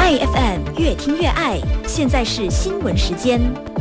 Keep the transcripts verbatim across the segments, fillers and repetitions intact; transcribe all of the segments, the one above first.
爱 F M 越听越爱，现在是新闻时间。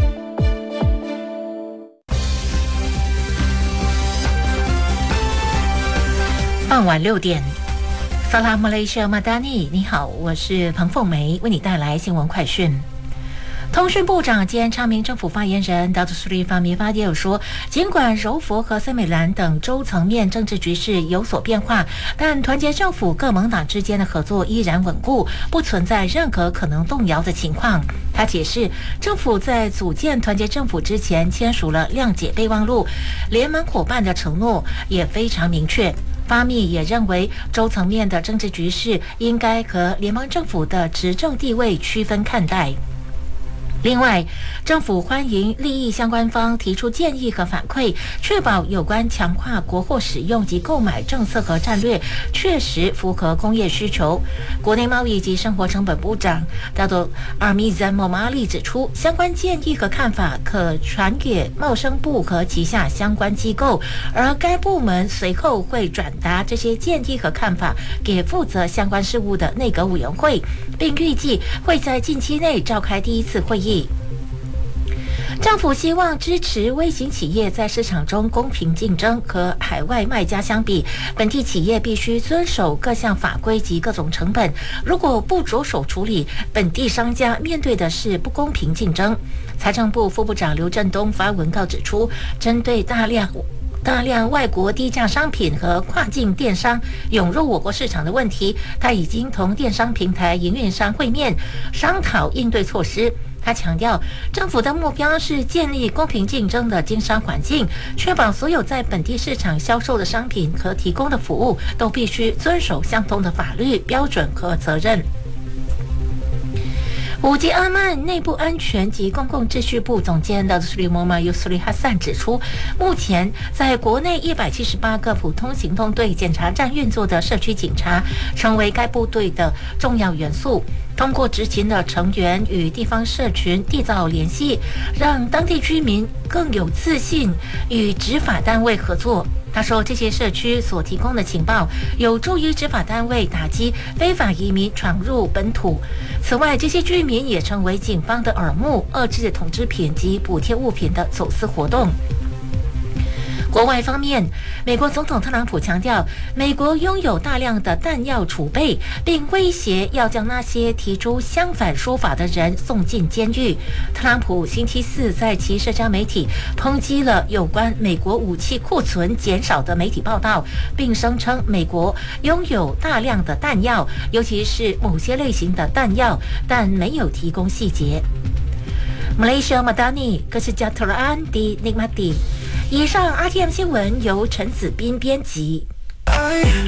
傍晚六点，萨拉马来西亚马达尼，你好，我是彭凤梅，为你带来新闻快讯。通讯部长兼昌明政府发言人 Datuk Seri Fahmi Fadzil 说，尽管柔佛和森美兰等州层面政治局势有所变化，但团结政府各盟党之间的合作依然稳固，不存在任何可能动摇的情况。他解释，政府在组建团结政府之前签署了谅解备忘录，联盟伙伴的承诺也非常明确。发密也认为，州层面的政治局势应该和联邦政府的执政地位区分看待。另外，政府欢迎利益相关方提出建议和反馈，确保有关强化国货使用及购买政策和战略确实符合工业需求。国内贸易及生活成本部长大多阿米赞莫马利指出，相关建议和看法可传给贸生部和旗下相关机构，而该部门随后会转达这些建议和看法给负责相关事务的内阁委员会，并预计会在近期内召开第一次会议。政府希望支持微型企业在市场中公平竞争，和海外卖家相比，本地企业必须遵守各项法规及各种成本。如果不着手处理，本地商家面对的是不公平竞争。财政部副部长刘振东发文告指出，针对大量大量外国低价商品和跨境电商涌入我国市场的问题，他已经同电商平台营运商会面，商讨应对措施。他强调，政府的目标是建立公平竞争的经商环境，确保所有在本地市场销售的商品和提供的服务都必须遵守相同的法律标准和责任。五吉阿曼内部安全及公共秩序部总监的苏里莫马尤苏里哈散指出，目前在国内一百七十八个普通行动队检查站运作的社区警察，成为该部队的重要元素。通过执勤的成员与地方社群缔造联系，让当地居民更有自信与执法单位合作。他说，这些社区所提供的情报有助于执法单位打击非法移民闯入本土。此外，这些居民也成为警方的耳目，遏制统制品及补贴物品的走私活动。国外方面，美国总统特朗普强调，美国拥有大量的弹药储备，并威胁要将那些提出相反说法的人送进监狱。特朗普星期四在其社交媒体抨击了有关美国武器库存减少的媒体报道，并声称美国拥有大量的弹药，尤其是某些类型的弹药，但没有提供细节。马来西亚马达尼，各是加特安迪尼马蒂。以上 R T M 新闻由陈子斌编辑。